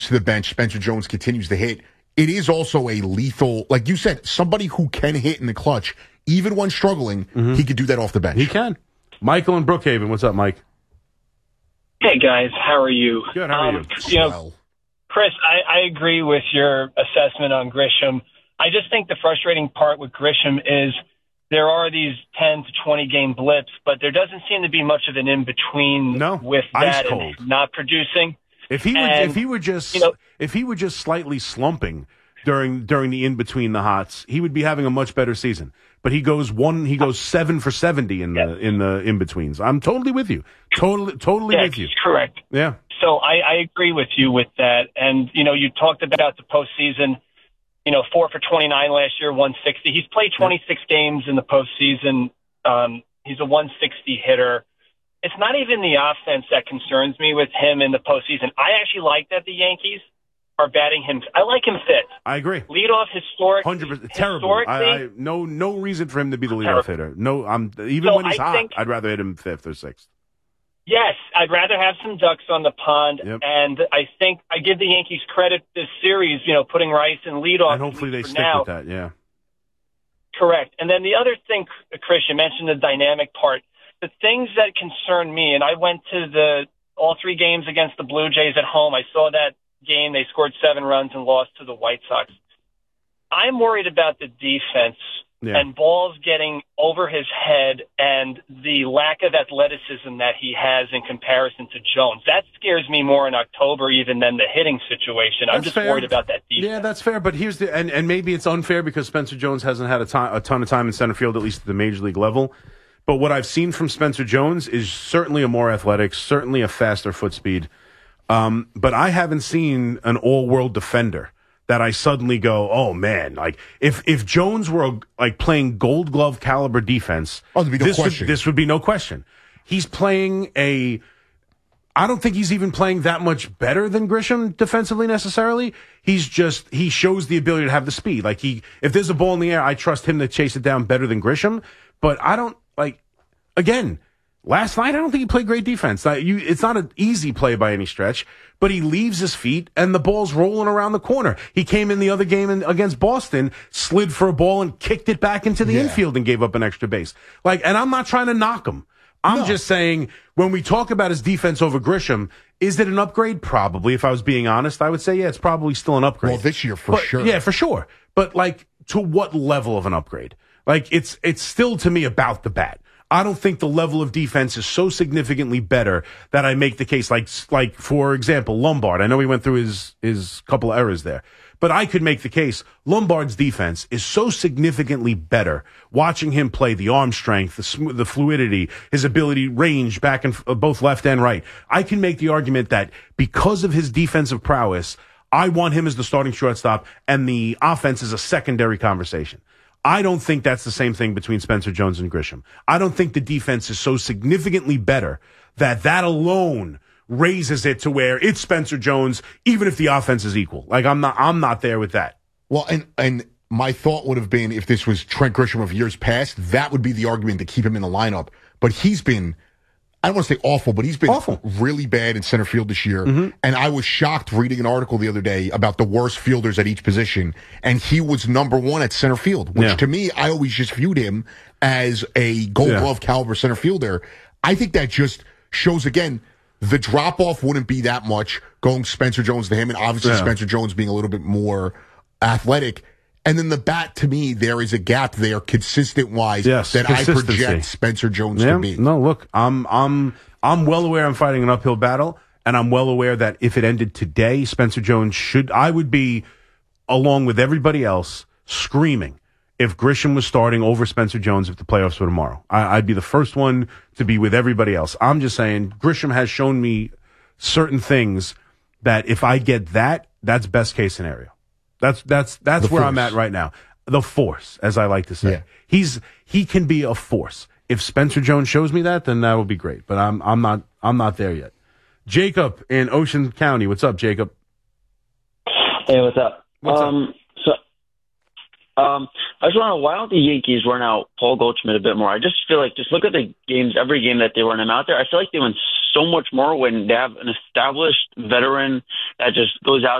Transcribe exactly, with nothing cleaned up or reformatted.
to the bench, Spencer Jones continues to hit. It is also a lethal, like you said, somebody who can hit in the clutch. Even when struggling, mm-hmm. he could do that off the bench. He can. Michael in Brookhaven, what's up, Mike? Hey, guys. How are you? Good, how are um, you? You know, Chris, I, I agree with your assessment on Grisham. I just think the frustrating part with Grisham is there are these ten to twenty game blips, but there doesn't seem to be much of an in-between no, with ice that cold. and not producing. If he were, and, if he were just, you know, if he were just slightly slumping during during the in between the hots, he would be having a much better season. But he goes one, he goes seven for seventy in the yeah. in the in betweens. I'm totally with you, totally totally yeah, with you. Correct. Yeah. So I, I agree with you with that. And you know, you talked about the postseason. You know, four for twenty-nine last year, one sixty. He's played twenty-six yeah. games in the postseason. Um, he's a one sixty hitter. It's not even the offense that concerns me with him in the postseason. I actually like that the Yankees are batting him. I like him fit. I agree. Leadoff historic. one hundred percent. Terrible. I, I, no, no reason for him to be the leadoff hitter. No, I'm, even so when he's I hot, think, I'd rather hit him fifth or sixth. Yes, I'd rather have some ducks on the pond. Yep. And I think I give the Yankees credit this series, you know, putting Rice in leadoff. And hopefully they stick now. with that, yeah. Correct. And then the other thing, Chris, you mentioned the dynamic part. The things that concern me, and I went to the all three games against the Blue Jays at home. I saw that game. They scored seven runs and lost to the White Sox. I'm worried about the defense yeah. and balls getting over his head and the lack of athleticism that he has in comparison to Jones. That scares me more in October even than the hitting situation. That's I'm just fair. worried about that defense. Yeah, that's fair. But here's the and, and maybe it's unfair because Spencer Jones hasn't had a, ton, a ton of time in center field, at least at the major league level. But what I've seen from Spencer Jones is certainly a more athletic, certainly a faster foot speed. Um, but I haven't seen an all-world defender that I suddenly go, oh man, like if if Jones were like playing Gold Glove caliber defense, oh, there'd be no this question. would this would be no question. He's playing a. I don't think he's even playing that much better than Grisham defensively necessarily. He's just he shows the ability to have the speed. Like he, if there's a ball in the air, I trust him to chase it down better than Grisham. But I don't like. Again, last night I don't think he played great defense. Now, you, it's not an easy play by any stretch, but he leaves his feet and the ball's rolling around the corner. He came in the other game in, against Boston, slid for a ball and kicked it back into the yeah. infield and gave up an extra base. Like, and I'm not trying to knock him. I'm no. just saying when we talk about his defense over Grisham, is it an upgrade? Probably. If I was being honest, I would say, yeah, it's probably still an upgrade. Well, this year for but, sure. Yeah, for sure. But like, to what level of an upgrade? Like, it's, it's still to me about the bat. I don't think the level of defense is so significantly better that I make the case like, like, for example, Lombard. I know he went through his, his couple of errors there, but I could make the case Lombard's defense is so significantly better watching him play the arm strength, the sm- the fluidity, his ability range back and f- both left and right. I can make the argument that because of his defensive prowess, I want him as the starting shortstop and the offense is a secondary conversation. I don't think that's the same thing between Spencer Jones and Grisham. I don't think the defense is so significantly better that that alone raises it to where it's Spencer Jones, even if the offense is equal. Like I'm not, I'm not there with that. Well, and, and my thought would have been if this was Trent Grisham of years past, that would be the argument to keep him in the lineup. But he's been, I don't want to say awful, but he's been awful. really bad in center field this year. Mm-hmm. And I was shocked reading an article the other day about the worst fielders at each position. And he was number one at center field, which yeah. to me, I always just viewed him as a Gold yeah. Glove caliber center fielder. I think that just shows, again, the drop-off wouldn't be that much going Spencer Jones to him. And obviously yeah. Spencer Jones being a little bit more athletic. And then the bat, to me, there is a gap there, consistent-wise, yes, that I project Spencer Jones yeah. to be. No, look, I'm I'm I'm well aware I'm fighting an uphill battle, and I'm well aware that if it ended today, Spencer Jones should, I would be, along with everybody else, screaming if Grisham was starting over Spencer Jones if the playoffs were tomorrow. I, I'd be the first one to be with everybody else. I'm just saying, Grisham has shown me certain things that if I get that, that's best case scenario. That's that's that's the where force. I'm at right now. The force, as I like to say. Yeah. He's he can be a force. If Spencer Jones shows me that, then that would be great. But I'm I'm not I'm not there yet. Jacob in Ocean County. What's up, Jacob? Hey, what's up? What's um, up? So Um, I just wondering, why don't the Yankees run out Paul Goldschmidt a bit more? I just feel like, just look at the games, every game that they run him out there. I feel like they win so much more when they have an established veteran that just goes out